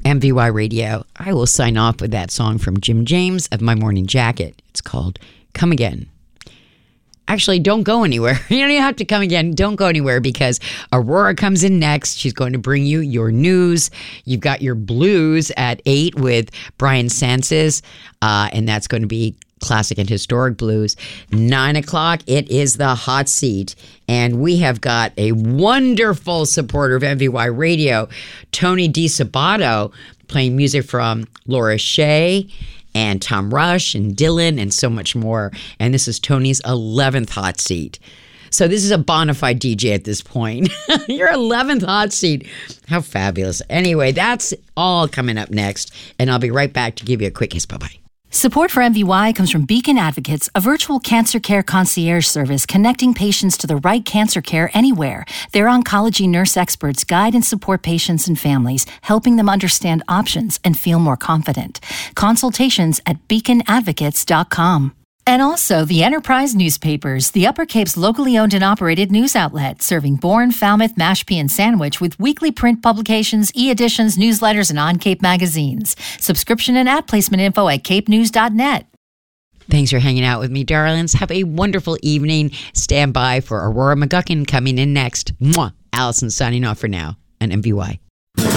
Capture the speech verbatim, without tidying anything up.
M V Y Radio. I will sign off with that song from Jim James of My Morning Jacket. It's called Come Again. Actually, don't go anywhere. You don't even have to come again. Don't go anywhere because Aurora comes in next. She's going to bring you your news. You've got your blues at eight with Brian Sanses, uh, and that's going to be classic and historic blues. Nine o'clock, it is the hot seat. And we have got a wonderful supporter of M V Y Radio, Tony DiSabato, playing music from Laura Shea and Tom Rush and Dylan and so much more. And this is Tony's eleventh hot seat. So this is a bona fide D J at this point. Your eleventh hot seat. How fabulous. Anyway, that's all coming up next. And I'll be right back to give you a quick kiss. Bye-bye. Support for M V Y comes from Beacon Advocates, a virtual cancer care concierge service connecting patients to the right cancer care anywhere. Their oncology nurse experts guide and support patients and families, helping them understand options and feel more confident. Consultations at beacon advocates dot com. And also the Enterprise Newspapers, the Upper Cape's locally owned and operated news outlet, serving Bourne, Falmouth, Mashpee, and Sandwich with weekly print publications, e-editions, newsletters, and on-Cape magazines. Subscription and ad placement info at cape news dot net. Thanks for hanging out with me, darlings. Have a wonderful evening. Stand by for Aurora McGuckin coming in next. Mwah. Allison signing off for now on M V Y.